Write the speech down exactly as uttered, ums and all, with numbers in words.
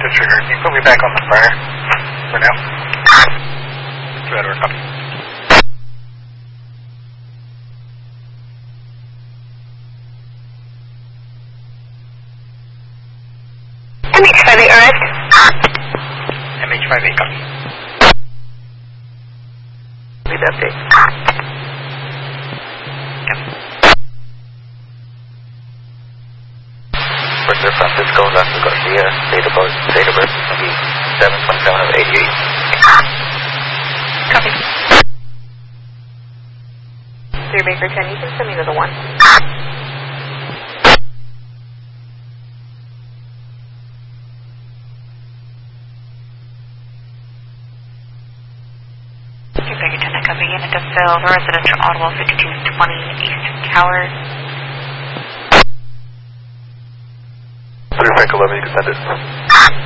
Disregard. Can you put me back on the burner for now? Two Edward, copy. M H five eight arrived. M H five eight, copy. Read the update. Roger, Francisco, Las Garcia, date of birth, date of birth, seven twenty-seven eighty-eight. Copy. Three Baker ten, you can send me to the one. Three Baker ten, I copy. Unit to fill residential Ottawa fifty-two twenty East Tower. Three Frank eleven, you can send it.